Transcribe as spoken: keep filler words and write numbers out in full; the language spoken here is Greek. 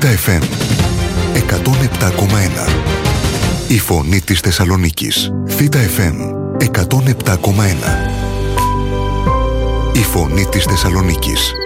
Θήτα εφ εμ εκατόν επτά κόμμα ένα. Η φωνή της Θεσσαλονίκης. Θήτα εφ εμ εκατόν επτά κόμμα ένα. Η φωνή της Θεσσαλονίκης.